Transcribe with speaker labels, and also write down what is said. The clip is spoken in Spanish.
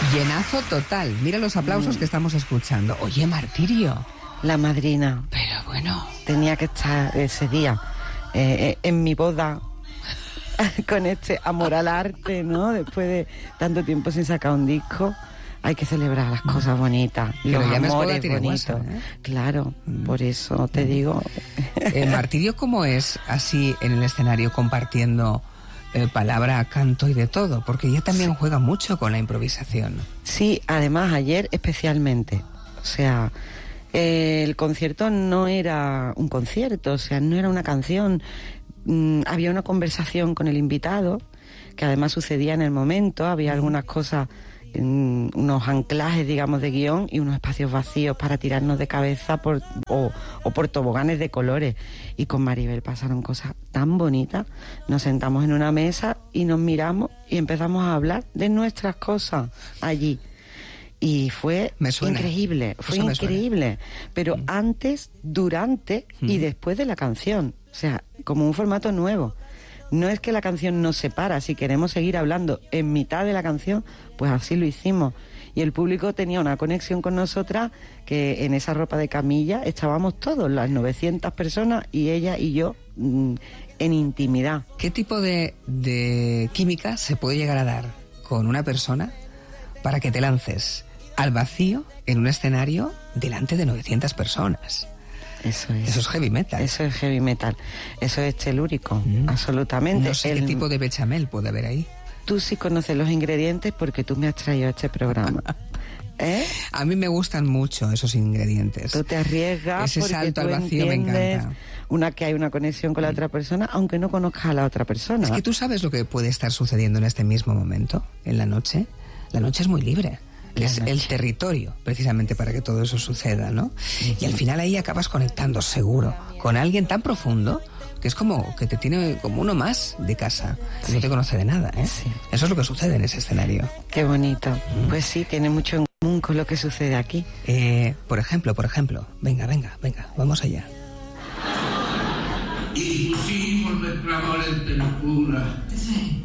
Speaker 1: Llenazo total. Mira los aplausos que estamos escuchando. Oye, Martirio.
Speaker 2: La madrina.
Speaker 1: Pero bueno.
Speaker 2: Tenía que estar ese día en mi boda con este amor al arte, ¿no? Después de tanto tiempo sin sacar un disco, hay que celebrar las cosas bonitas,
Speaker 1: pero
Speaker 2: los
Speaker 1: ya
Speaker 2: amores
Speaker 1: tiene
Speaker 2: bonitos.
Speaker 1: WhatsApp, ¿eh?
Speaker 2: Claro, por eso te digo.
Speaker 1: Martirio, ¿cómo es así en el escenario compartiendo palabra, canto y de todo? Porque ella también juega mucho con la improvisación. Sí, además ayer especialmente. O sea, el concierto no era un concierto, o sea, no era una canción. Había una conversación con el invitado, que además sucedía en el momento, había algunas cosas, unos anclajes, digamos, de guión y unos espacios vacíos para tirarnos de cabeza o por toboganes de colores. Y con Maribel pasaron cosas tan bonitas. Nos sentamos en una mesa y nos miramos y empezamos a hablar de nuestras cosas allí. Y fue increíble, fue increíble. Pero antes, durante y después de la canción. O sea, como un formato nuevo. No es que la canción nos separa, si queremos seguir hablando en mitad de la canción, pues así lo hicimos. Y el público tenía una conexión con nosotras, que en esa ropa de camilla estábamos todos, las 900 personas, y ella y yo en intimidad. ¿Qué tipo de química se puede llegar a dar con una persona para que te lances al vacío en un escenario delante de 900 personas? Eso es heavy metal. Eso es heavy metal. Eso es telúrico, absolutamente. No sé qué tipo de bechamel puede haber ahí. Tú sí conoces los ingredientes porque tú me has traído a este programa. A mí me gustan mucho esos ingredientes. Tú te arriesgas. Ese salto al vacío me encanta. Que hay una conexión con la otra persona, aunque no conozcas a la otra persona. Es que tú sabes lo que puede estar sucediendo en este mismo momento, en la noche. La noche es muy libre. Es el territorio, precisamente, para que todo eso suceda, ¿no? Y al final ahí acabas conectando, seguro, con alguien tan profundo que es como que te tiene como uno más de casa, que no te conoce de nada, ¿eh? Sí. Eso es lo que sucede en ese escenario. Qué bonito. Pues sí, tiene mucho en común con lo que sucede aquí. Por ejemplo, venga, vamos allá.
Speaker 3: Y pusimos nuestro amor entre locura. Sí.